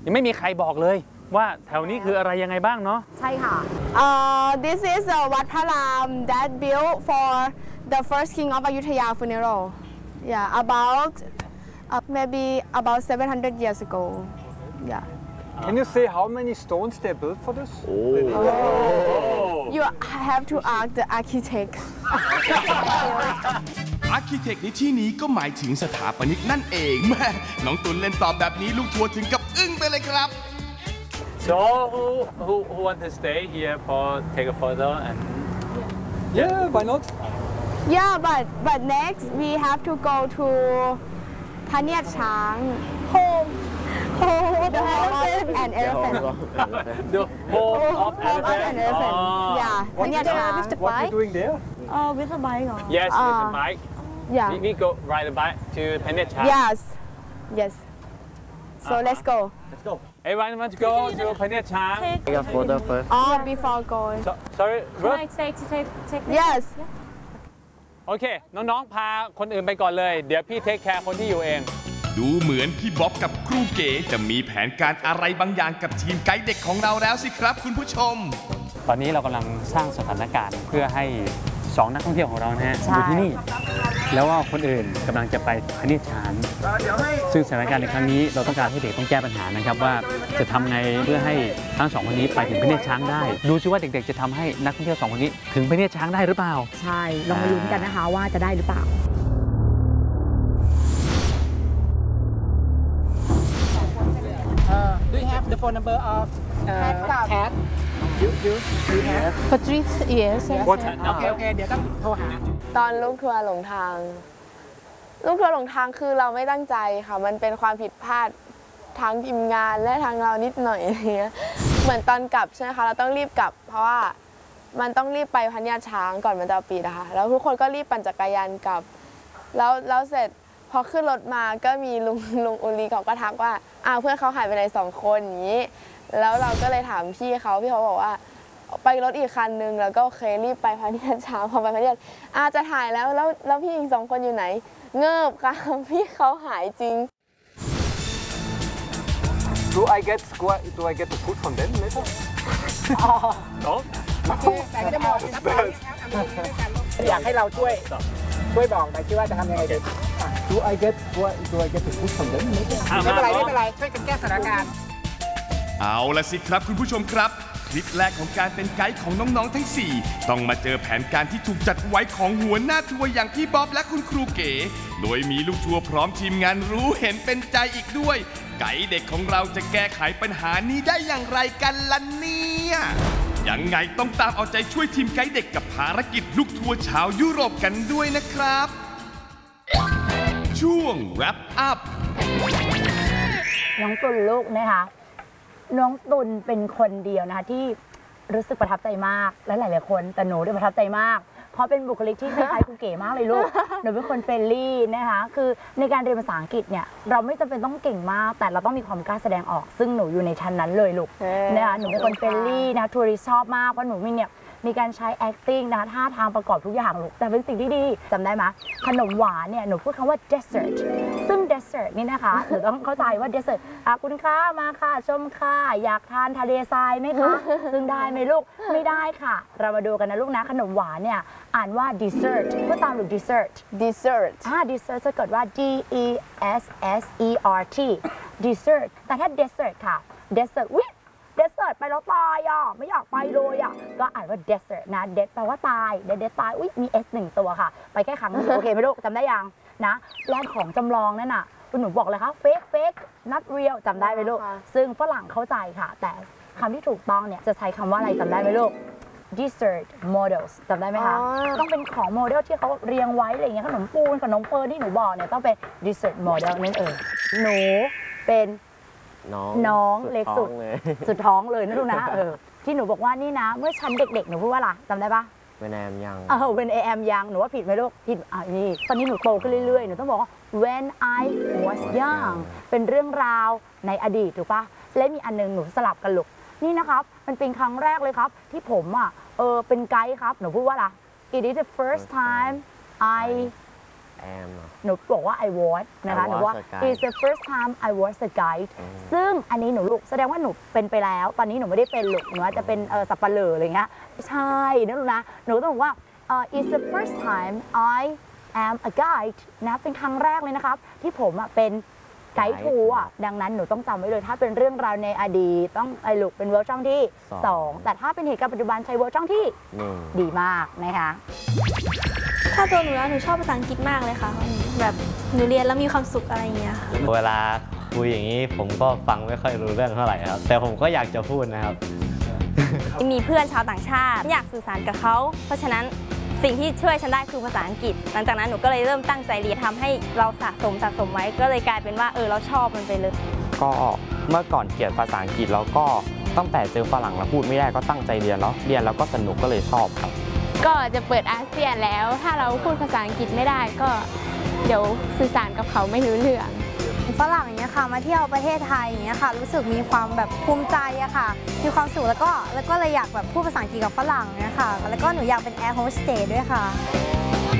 ยังไม่มีใครบอกเลยว่าแถวนี้คืออะไรยังไงบ้างเนาะใช่ค่ะ This is Wat Pharam that built for the first king of Ayutthaya funeral. Yeah, about maybe about 700 years ago. Yeah. Can you say how many stones they built for this? You have to ask the architect. อาร์คิเทคในที่นี้ก็หมายถึงสถาปนิกนั่นเองแม่น้องตุลเล่นตอบแบบนี้ลูกทัวร์ถึงกับอึ้งไปเลยครับ So who want to stay here for take a photo and Yeah, why not? Yeah, but next we have to go to Phaniat Chang home the elephant and elephant. the home of Home of an elephant. Yeah, Phaniat Chang. What are you doing there? with a bike Yes, with the bike. Yeah. We go ride a bike to Phaniat Chang. Yes. So let's go. Let's go. Everyone want to go to Phaniat Chang. Take a photo first. Before going. Sorry, Ruth. take Yes. โอเค น้องๆ พาคนอื่นไปก่อนเลย เดี๋ยวพี่เทคแคร์คนที่อยู่เองดูเหมือนพี่บ๊อบกับครูเก๋จะมีแผนการอะไรบางอย่างกับทีมไกด์เด็กของเราแล้วสิครับคุณผู้ชมตอนนี้เรากำลังสร้างสถานการณ์เพื่อให้2นักท่องเที่ยวของเรานะฮะอยู่ที่นี่ แล้วว่าคนอื่นกำลังจะไปพเนียดช้างซึ่งสถานการณ์ในครั้งนี้เราต้องการให้เด็กต้องแก้ปัญหานะครับว่าจะทำไงเพื่อให้ทั้ง2คนนี้ไปถึงพเนียดช้างได้ดูซิว่าเด็กๆจะทำให้นักท่องเที่ยว2คนนี้ถึงพเนียดช้างได้หรือเปล่าใช่ลองมาลุ้นกันนะคะว่าจะได้หรือเปล่า Do you have the phone number of Cat? You have? Patrice, yes. What? Okay. เดี๋ยวต้องโทรหาตอนลูกทัวร์หลงทางคือเราไม่ตั้งใจค่ะมันเป็นความผิดพลาดทางทีมงานและทางเรานิดหน่อยอะไรเงี้ยเหมือนตอนกลับใช่ไหมคะเราต้องรีบกลับเพราะว่ามันต้องรีบไปพเนียดช้างก่อนมันจะปิดนะคะแล้วทุกคนก็รีบปั่นจักรยานกลับแล้วเสร็จพอขึ้นรถมาก็มีลุงอุลีเขาก็ทักว่าเพื่อนเขาหายไปไหน2 คนอย่างนี้แล้วเราก็เลยถามพี่เขาบอกว่าไปรถอีกคันนึงแล้วก็โอเครีบไปพเนียดช้างพอไปพเนียดจะถ่ายแล้วพี่อีก2 คนอยู่ไหนเงิบค่ะพี่เขาหายจริง Do I get the food from them later? No. แต่จะบอกอยากให้เราช่วยบอกหน่อยว่าจะทำยังไงดี Do I get the food from them later? ไม่เป็นไรช่วยกันแก้สถานการณ์เอาละสิครับคุณผู้ชมครับคลิปแรกของการเป็นไกด์ของน้องๆทั้ง 4ต้องมาเจอแผนการที่ถูกจัดไว้ของหัวหน้าทัวร์อย่างพี่บ๊อบและคุณครูเก๋โดยมีลูกทัวร์พร้อมทีมงานรู้เห็นเป็นใจอีกด้วยไกด์เด็กของเราจะแก้ไขปัญหานี้ได้อย่างไรกันล่ะเนี่ยยังไงต้องตามเอาใจช่วยทีมไกด์เด็กกับภารกิจลูกทัวร์ชาวยุโรปกันด้วยนะครับช่วง wrap up น้องตุลลูกนะคะน้องตุลเป็นคนเดียวนะคะที่รู้สึกประทับใจมากและหลายๆคนแต่หนูด้วยประทับใจมากเพราะเป็นบุคลิกที่คล้ายๆครูเก๋มากเลยลูกหนูเป็นคนเฟรนลี่นะคะคือในการเรียนภาษาอังกฤษเนี่ยเราไม่จำเป็นต้องเก่งมากแต่เราต้องมีความกล้าแสดงออกซึ่งหนูอยู่ในชั้นนั้นเลยลูกนะคะหนูเป็นคนเฟรนลี่นะทัวริสชอบมากเพราะหนูมีการใช้ acting นะคะท่าทางประกอบทุกอย่างลูกแต่เป็นสิ่งที่ดีจำได้ไหมขนมหวานเนี่ยหนูพูดคำว่า dessert ซึ่ง dessert นี่นะคะหนูต้องเข้าใจว่า dessert คุณค่ะมาค่ะชมค่ะอยากทานทะเลทรายไหมคะซึ่งได้ไหมลูกไม่ได้ค่ะเรามาดูกันนะลูกนะขนมหวานเนี่ยอ่านว่า dessert พูดตามลูก dessert dessert dessert สะกดว่า D-E-S-S-E-R-T dessert แต่ถ้า dessert ค่ะ dessert อุ๊ยเดสเซอร์ตไปแล้วตายไม่อยากไปเลยก็อ่านว่าเดสเซอร์นะเดสแปลว่าตายเดสตายอุ๊ยมี S 1 ตัวค่ะไปแค่ครั้งนึงโอเคไหมลูกจำได้ยังนะแลนของจำลองนั่นน่ะคุณหนูบอกเลยค่ะ fake not real จำได้ไหมลูกซึ่งฝรั่งเข้าใจค่ะแต่คำที่ถูกต้องเนี่ยจะใช้คำว่าอะไรจำได้ไหมลูก dessert models จำได้ไหมคะต้องเป็นของโมเดลที่เขาเรียงไว้อะไรอย่างเงี้ยขนมปูนขนมเฟิร์นที่หนูบอกเนี่ยต้องเป็น dessert model นั่นเองหนูเป็นน้องเล็กสุดท้องเลยนะลูกนะที่หนูบอกว่านี่นะเมื่อฉันเด็กๆหนูพูดว่าอะไรจำได้ปะ When I am young When I am young หนูว่าผิดไหมลูกผิดนี่ตอนนี้หนูโตขึ้นเรื่อยๆหนูต้องบอกว่า When I was young เป็นเรื่องราวในอดีตถูกปะและมีอันนึงหนูสลับกันลูกนี่นะครับมันเป็นครั้งแรกเลยครับที่ผมเป็นไกด์ครับหนูพูดว่าอะไร It is the first time I am หนูบอกว่า I was นะคะ I was หนูว่า a guide it's the first time I was a guide ซึ่งอันนี้หนูลูกแสดงว่าหนูเป็นไปแล้ว ตอนนี้หนูไม่ได้เป็นลูกหนูอาจจะเป็นสับปะเหร่ออะไรเงี้ยไม่ใช่นะลูกนะหนูต้องบอกว่าit's the first time I am a guide นะเป็นครั้งแรกเลยนะครับ ที่ผมเป็นไกด์ทัวร์ดังนั้นหนูต้องจำไว้เลยถ้าเป็นเรื่องราวในอดีตต้องลูกเป็นเวอร์ชันที่ 2 แต่ถ้าเป็นเหตุการณ์ปัจจุบันใช้เวอร์ชันที่ดีมากนะคะถ้าตัวหนูแล้วหนูชอบภาษาอังกฤษมากเลยค่ะแบบหนูเรียนแล้วมีความสุขอะไรอย่างเงี้ยค่ะเวลาคุยอย่างนี้ผมก็ฟังไม่ค่อยรู้เรื่องเท่าไหร่ครับ แต่ผมก็อยากจะพูดนะครับมีเพื่อนชาวต่างชาติอยากสื่อสารกับเขาเพราะฉะนั้นสิ่งที่ช่วยฉันได้คือภาษาอังกฤษหลังจากนั้นหนูก็เลยเริ่มตั้งใจเรียนทำให้เราสะสมไว้ก็เลยกลายเป็นว่าเราชอบมันไปเลยก็เมื่อก่อนเกลียดภาษาอังกฤษแล้วก็ตั้งแต่เจอฝรั่งแล้วพูดไม่ได้ก็ตั้งใจเรียนแล้วก็สนุกก็เลยชอบครับก็จะเปิดอาเซียนแล้ว ถ้าเราพูดภาษาอังกฤษไม่ได้ก็เดี๋ยวสื่อสารกับเขาไม่รู้เรื่องฝรั่งอย่างเงี้ยค่ะมาเที่ยวประเทศไทยอย่างเงี้ยค่ะรู้สึกมีความแบบภูมิใจอะค่ะมีความสุขแล้วก็เลยอยากแบบพูดภาษาอังกฤษกับฝรั่งเนี่ยค่ะแล้วก็หนูอยากเป็นแอร์โฮสเตสด้วยค่ะ